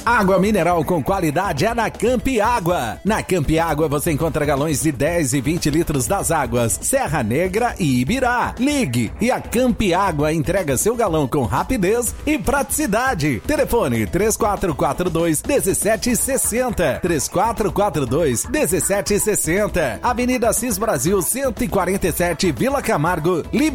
Água mineral com qualidade é na Campi Água. Na Campi Água você encontra galões de 10 e 20 litros das águas Serra Negra e Ibirá. Ligue e a Campi Água entrega seu galão com rapidez e praticidade. Telefone 3442-1760. 3442-1760. Avenida Cis Brasil 147, Vila Camargo,